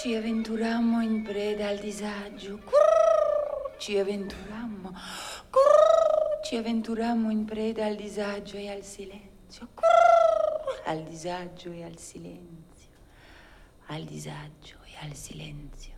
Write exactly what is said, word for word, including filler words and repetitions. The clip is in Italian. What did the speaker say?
Ci avventurammo in preda al disagio. Curr, ci avventurammo. Curr, ci avventurammo in preda al disagio e al silenzio. Curr, al disagio e al silenzio. Al disagio e al silenzio.